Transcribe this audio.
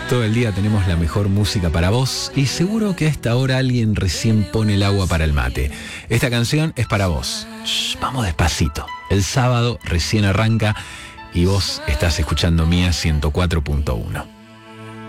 Todo el día tenemos la mejor música para vos y seguro que a esta hora alguien recién pone el agua para el mate. Esta canción es para vos. Shh, vamos despacito. El sábado recién arranca y vos estás escuchando Mía 104.1.